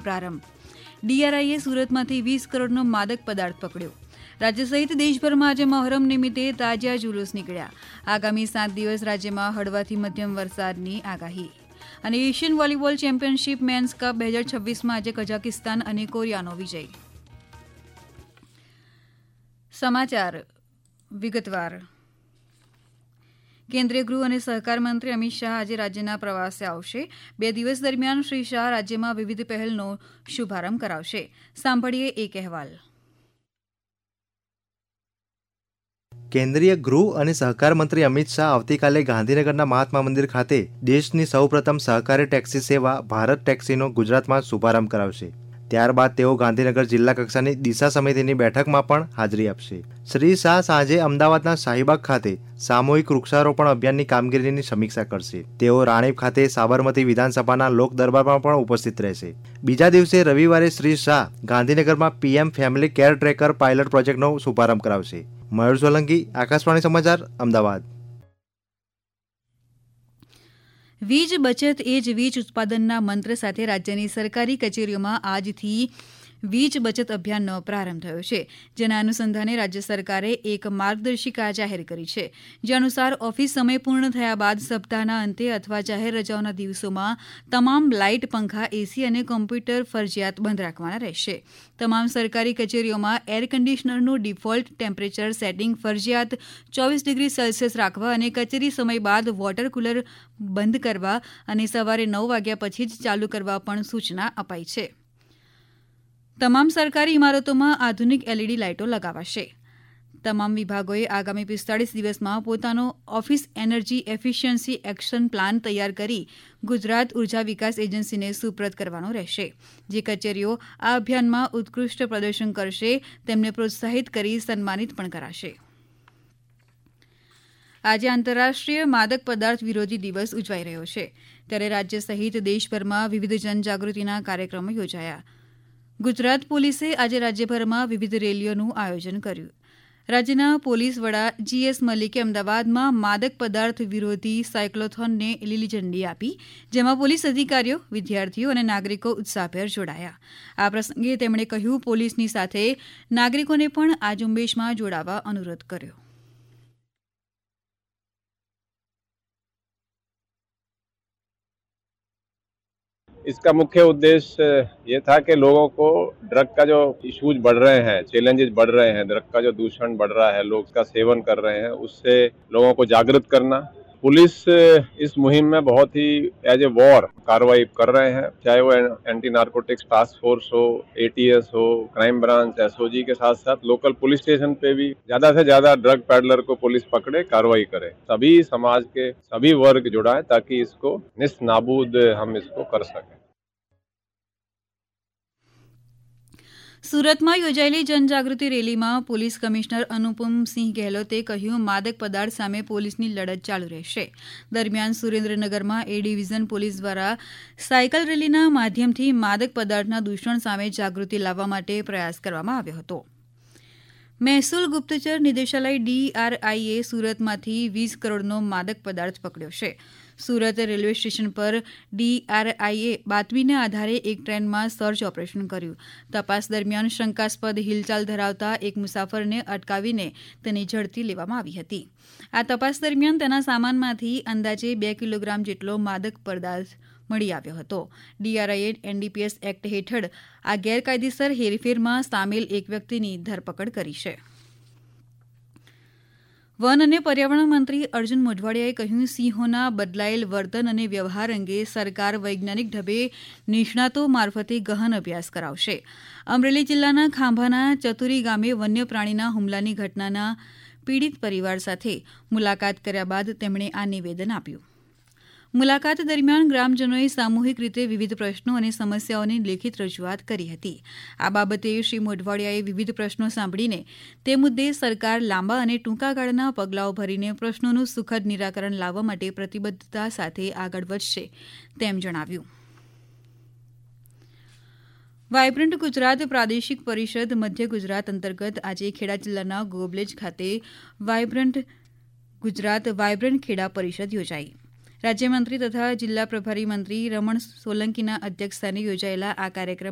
પ્રારંભ. DRIએ સુરતમાંથી 20 કરોડનો માદક પદાર્થ પકડ્યો. રાજ્ય સહિત દેશભરમાં આજે મહોરમ નિમિત્તે તાજિયા જુલુસ નીકળ્યા. આગામી 7 દિવસ રાજ્યમાં હળવાથી મધ્યમ વરસાદની આગાહી. અને Asian volleyball championship men's cup 2026માં આજે કઝાકિસ્તાન અને કોરિયાનો વિજય. સમાચાર વિગતવાર. કેન્દ્રીય ગૃહ અને સહકાર મંત્રી અમિત શાહ આજે રાજ્યના પ્રવાસે આવશે. 2 દિવસ દરમિયાન શ્રી શાહ રાજ્યમાં વિવિધ પહેલનો શુભારંભ કરાવશે. સાંભળીએ એક અહેવાલ. કેન્દ્રીય ગૃહ અને સહકાર મંત્રી અમિત શાહ આવતીકાલે ગાંધીનગરના મહાત્મા મંદિર ખાતે દેશની સૌપ્રથમ સહકારી ટેક્સી સેવા ભારત ટેક્સીનો ગુજરાતમાં શુભારંભ કરાવશે. ત્યારબાદ તેઓ ગાંધીનગર જિલ્લા કક્ષાની દિશા સમિતિની બેઠકમાં પણ હાજરી આપશે. શ્રી શાહ સાંજે અમદાવાદના શાહીબાગ ખાતે સામૂહિક વૃક્ષારોપણ અભિયાનની કામગીરીની સમીક્ષા કરશે. તેઓ રાણીપ ખાતે સાબરમતી વિધાનસભાના લોક દરબારમાં પણ ઉપસ્થિત રહેશે. બીજા દિવસે રવિવારે શ્રી શાહ ગાંધીનગરમાં PM family care tracker pilot પ્રોજેક્ટનો શુભારંભ કરાવશે. મયુર સોલંકી, આકાશવાણી સમાચાર, અમદાવાદ. વીજ બચત એ જ વીજ ઉત્પાદનના મંત્ર સાથે રાજ્યની સરકારી કચેરીઓમાં આજથી વીજ બચત અભિયાનનો પ્રારંભ થયો છે. જેના અનુસંધાને રાજ્ય સરકારે એક માર્ગદર્શિકા જાહેર કરી છે. જે અનુસાર ઓફિસ સમય પૂર્ણ થયા બાદ સપ્તાહના અંતે અથવા જાહેર રજાઓના દિવસોમાં તમામ લાઇટ, પંખા, AC અને કોમ્પ્યુટર ફરજિયાત બંધ રાખવાના રહેશે. તમામ સરકારી કચેરીઓમાં એર કન્ડિશનરનું ડિફોલ્ટ ટેમ્પરેચર સેટિંગ ફરજિયાત 24 ડિગ્રી સેલ્સિયસ રાખવા અને કચેરી સમય બાદ વોટર કુલર બંધ કરવા અને સવારે 9 વાગ્યા પછી જ ચાલુ કરવા પણ સૂચના અપાઈ છે. તમામ સરકારી ઇમારતોમાં આધુનિક LED લાઇટો લગાવાશે. તમામ વિભાગોએ આગામી 45 દિવસમાં પોતાનો office energy efficiency action plan તૈયાર કરી ગુજરાત ઉર્જા વિકાસ એજન્સીને સુપ્રત કરવાનો રહેશે. જે કચેરીઓ આ અભિયાનમાં ઉત્કૃષ્ટ પ્રદર્શન કરશે તેમને પ્રોત્સાહિત કરી સન્માનિત પણ કરાશે. આજે આંતરરાષ્ટ્રીય માદક પદાર્થ વિરોધી દિવસ ઉજવાઈ રહ્યો છે. ત્યારે રાજ્ય સહિત દેશભરમાં વિવિધ જનજાગૃતિના કાર્યક્રમો યોજાયા. ગુજરાત પોલીસે આજે રાજ્યભરમાં વિવિધ રેલીઓનું આયોજન કર્યું. રાજ્યના પોલીસ વડા GS મલિકે અમદાવાદમાં માદક પદાર્થ વિરોધી સાયક્લોથોનને લીલી ઝંડી આપી. જેમાં પોલીસ અધિકારીઓ, વિદ્યાર્થીઓ અને નાગરિકો ઉત્સાહભેર જોડાયા. આ પ્રસંગે તેમણે કહ્યું, પોલીસની સાથે નાગરિકોને પણ આ ઝુંબેશમાં જોડાવા અનુરોધ કર્યો. इसका मुख्य उद्देश्य ये था कि लोगों को ड्रग का जो इश्यूज बढ़ रहे हैं, चैलेंजेस बढ़ रहे हैं, ड्रग का जो दूषण बढ़ रहा है, लोग उसका सेवन कर रहे हैं, उससे लोगों को जागृत करना. पुलिस इस मुहिम में बहुत ही एज ए वॉर कार्रवाई कर रहे हैं. चाहे वो एंटी नार्कोटिक्स टास्क फोर्स हो, ATS हो, क्राइम ब्रांच, SOG के साथ साथ लोकल पुलिस स्टेशन पे भी ज्यादा से ज्यादा ड्रग पैडलर को पुलिस पकड़े, कार्रवाई करे. सभी समाज के सभी वर्ग जुड़ा है ताकि इसको निस्त नाबूद हम इसको कर सकें. સુરતમાં યોજાયેલી જનજાગૃતિ રેલીમાં પોલીસ કમિશનર અનુપમસિંહ ગેહલોતે કહ્યું, માદક પદાર્થ સામે પોલીસની લડત ચાલુ રહેશે. દરમિયાન સુરેન્દ્રનગરમાં A ડિવિઝન પોલીસ દ્વારા સાયકલ રેલીના માધ્યમથી માદક પદાર્થના દૂષણ સામે જાગૃતિ લાવવા માટે પ્રયાસ કરવામાં આવ્યો હતો. મહેસૂલ ગુપ્તચર નિદેશાલય DRIએ સુરતમાંથી 20 કરોડનો માદક પદાર્થ પકડ્યો છે. સુરત રેલવે સ્ટેશન પર DRIએ બાતમીના આધારે એક ટ્રેનમાં સર્ચ ઓપરેશન કર્યું. તપાસ દરમિયાન શંકાસ્પદ હિલચાલ ધરાવતા એક મુસાફરને અટકાવીને તેની ઝડપી લેવામાં આવી હતી. આ તપાસ દરમિયાન તેના સામાનમાંથી અંદાજે 2 કિલોગ્રામ જેટલો માદક પદાર્થ મળી આવ્યો હતો. DRIએ NDPS એક્ટ હેઠળ આ ગેરકાયદેસર હેરફેરમાં સામેલ એક વ્યક્તિની ધરપકડ કરી છે. વન અને પર્યાવરણ મંત્રી અર્જુન મોઢવાડિયાએ કહ્યું, સિંહોના બદલાયેલ વર્તન અને વ્યવહાર અંગે સરકાર વૈજ્ઞાનિક ઢબે નિષ્ણાતો મારફતે ગહન અભ્યાસ કરાવશે. અમરેલી જિલ્લાના ખાંભાના ચતુરી ગામે વન્ય પ્રાણીના હુમલાની ઘટનાના પીડિત પરિવાર સાથે મુલાકાત કર્યા બાદ તેમણે આ નિવેદન આપ્યું. મુલાકાત દરમિયાન ગ્રામજનોએ સામૂહિક રીતે વિવિધ પ્રશ્નો અને સમસ્યાઓની લેખિત રજૂઆત કરી હતી. આ બાબતે શ્રી મોઢવાડિયાએ વિવિધ પ્રશ્નો સાંભળીને તે મુદ્દે સરકાર લાંબા અને ટૂંકા ગાળાના પગલાઓ ભરીને પ્રશ્નોનું સુખદ નિરાકરણ લાવવા માટે પ્રતિબદ્ધતા સાથે આગળ વધશે તેમ જણાવ્યું. વાયબ્રન્ટ ગુજરાત પ્રાદેશિક પરિષદ મધ્ય ગુજરાત અંતર્ગત આજે ખેડા જિલ્લાના ગોબલેજ ખાતે વાયબ્રન્ટ ગુજરાત વાયબ્રન્ટ ખેડા પરિષદ યોજાઈ. રાજ્યમંત્રી તથા જિલ્લા પ્રભારી મંત્રી રમણ સોલંકીના અધ્યક્ષસ્થાને યોજાયેલા આ કાર્યક્રમ